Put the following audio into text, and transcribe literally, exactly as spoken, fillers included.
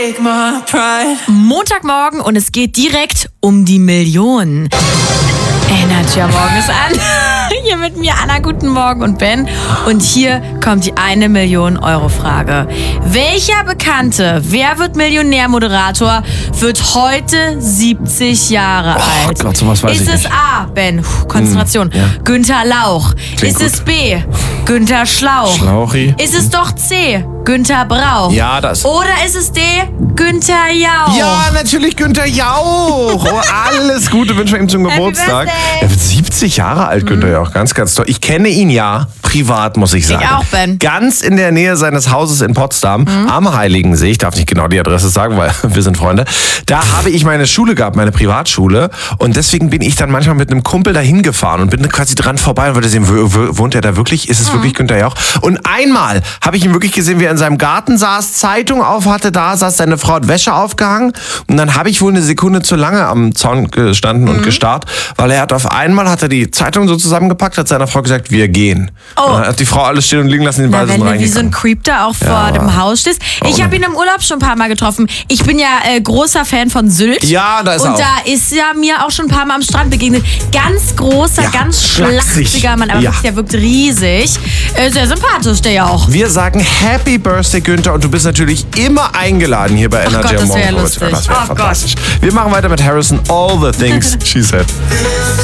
take my pride. Montagmorgen und es geht direkt um die Millionen. Energy am Morgen ist an. Hier mit mir Anna, guten Morgen und Ben. Und hier kommt die eine Million Euro Frage. Welcher bekannte Wer wird Millionär-Moderator wird heute siebzig Jahre Oh alt? Gott, sowas weiß ist ich es nicht. A, Ben, puh, Konzentration, Hm, ja. Günther Lauch? Klingt ist es B, Günther Schlauch? Schlauchi. Ist es doch C, Günther Brauch? Ja, das. Oder ist es D, Günther Jauch? Ja, natürlich Günther Jauch. Oh, alles Gute wünschen wir ihm zum Happy Geburtstag. Birthday. Er wird siebzig Jahre alt, Günther Jauch. Ganz, ganz toll. Ich kenne ihn ja privat, muss ich sagen. auch, Ben. Ganz in der Nähe seines Hauses in Potsdam, am Heiligensee. Ich darf nicht genau die Adresse sagen, weil wir sind Freunde. Da habe ich meine Schule gehabt, meine Privatschule. Und deswegen bin ich dann manchmal mit einem Kumpel dahin gefahren und bin quasi dran vorbei und wollte sehen, wo- wo- wohnt er da wirklich? Ist es wirklich Günther Jauch? Und einmal habe ich ihn wirklich gesehen, wie er in seinem Garten saß, Zeitung auf hatte, da saß seine Frau, hat Wäsche aufgehangen. Und dann habe ich wohl eine Sekunde zu lange am Zaun gestanden und gestarrt, weil er hat auf einmal, hat er die Zeitung so zusammengepackt, hat seiner Frau gesagt, wir gehen. Oh. Und dann hat die Frau alles stehen und liegen lassen, den Na, Ball sind wenn du wie so ein reingegangen. Creep da auch vor Ja. dem Haus stehst. Ich habe ihn im Urlaub schon ein paar Mal getroffen. Ich bin ja äh, großer Fan von Sylt. Ja, da ist er Und auch. da ist er mir auch schon ein paar Mal am Strand begegnet. Ganz großer, Ja, ganz schlaksig. schlachsiger Mann. Aber Ja. wirklich, der wirkt riesig. Äh, sehr sympathisch, der ja auch. Wir sagen Happy Birthday, Günther, und du bist natürlich immer eingeladen hier bei Energy Gott, am das Morgen. wär heute. lustig. Das wäre Oh Gott. fantastisch. Wir machen weiter mit Harrison, All the Things She Said.